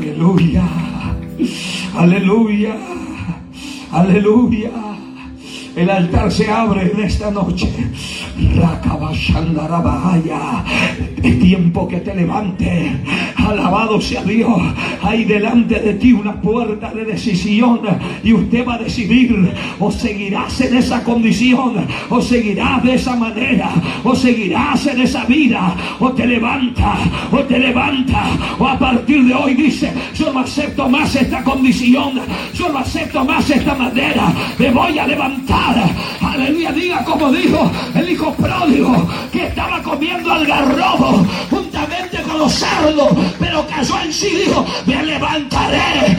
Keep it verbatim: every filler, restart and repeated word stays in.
Aleluya. Aleluya. Aleluya. El altar se abre en esta noche. Es tiempo que te levantes. Alabado sea Dios. Hay delante de ti una puerta de decisión, y usted va a decidir: o seguirás en esa condición, o seguirás de esa manera, o seguirás en esa vida, o te levantas, o te levantas, o a partir de hoy dice: yo no acepto más esta condición, yo no acepto más esta manera, me voy a levantar. Aleluya. Diga como dijo el hijo pródigo, que estaba comiendo algarrobo juntamente con los cerdos, pero cayó en sí y dijo: me levantaré